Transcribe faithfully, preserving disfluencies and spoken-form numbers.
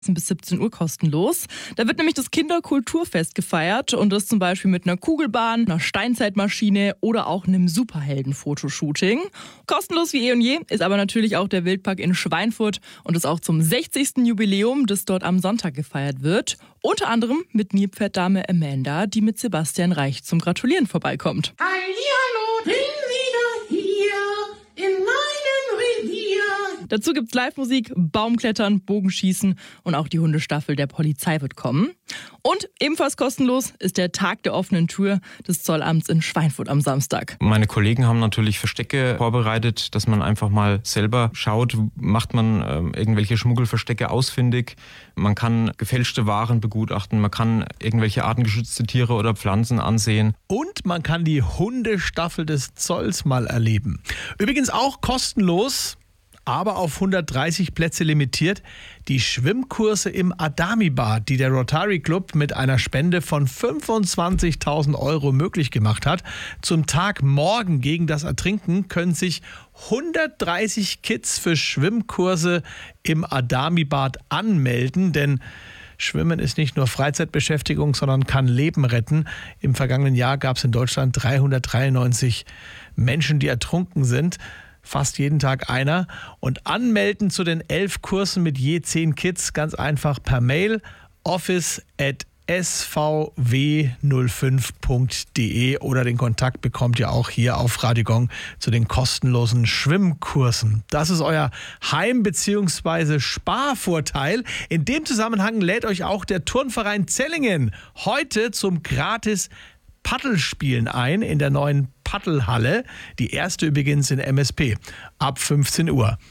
bis siebzehn Uhr kostenlos. Da wird nämlich das Kinderkulturfest gefeiert und das zum Beispiel mit einer Kugelbahn, einer Steinzeitmaschine oder auch einem Superhelden-Fotoshooting. Kostenlos wie eh und je ist aber natürlich auch der Wildpark in Schweinfurt und das auch zum sechzigsten Jubiläum, das dort am Sonntag gefeiert wird. Unter anderem mit Nilpferddame Amanda, die mit Sebastian Reich zum Gratulieren vorbeikommt. Hallihallo, bin wieder hier in meinem Revier. Dazu gibt's Live-Musik, Baumklettern, Bogenschießen und auch die Hundestaffel der Polizei wird kommen. Und ebenfalls kostenlos ist der Tag der offenen Tür des Zollamts in Schweinfurt am Samstag. Meine Kollegen haben natürlich Verstecke vorbereitet, dass man einfach mal selber schaut, macht man äh, irgendwelche Schmuggelverstecke ausfindig. Man kann gefälschte Waren begutachten, man kann irgendwelche artengeschützte Tiere oder Pflanzen ansehen. Und man kann die Hundestaffel des Zolls mal erleben. Übrigens auch kostenlos, aber auf hundertdreißig Plätze limitiert, die Schwimmkurse im Adami-Bad, die der Rotary Club mit einer Spende von fünfundzwanzigtausend Euro möglich gemacht hat. Zum Tag morgen gegen das Ertrinken können sich hundertdreißig Kids für Schwimmkurse im Adami-Bad anmelden, denn Schwimmen ist nicht nur Freizeitbeschäftigung, sondern kann Leben retten. Im vergangenen Jahr gab es in Deutschland dreihundertdreiundneunzig Menschen, die ertrunken sind. Fast jeden Tag einer. Und anmelden zu den elf Kursen mit je zehn Kids ganz einfach per Mail office at s v w null fünf punkt d e oder den Kontakt bekommt ihr auch hier auf Radio Gong zu den kostenlosen Schwimmkursen. Das ist euer Heim- bzw. Sparvorteil. In dem Zusammenhang lädt euch auch der Turnverein Zellingen heute zum gratis Paddelspielen ein in der neuen Paddelhalle. Die erste übrigens in M S P ab fünfzehn Uhr.